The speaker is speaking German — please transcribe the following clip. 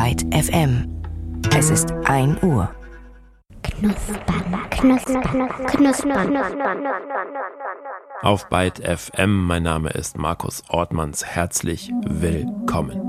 Byte FM. Es ist 1 Uhr. Knuspern, knuspern, knuspern. Auf Byte FM, mein Name ist Markus Ortmanns. Herzlich willkommen.